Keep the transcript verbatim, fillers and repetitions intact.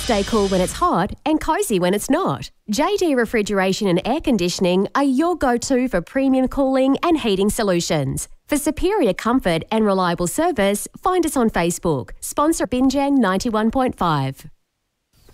Stay cool when it's hot and cosy when it's not. J D Refrigeration and Air Conditioning are your go-to for premium cooling and heating solutions. For superior comfort and reliable service, find us on Facebook. Sponsor Binjang ninety-one point five.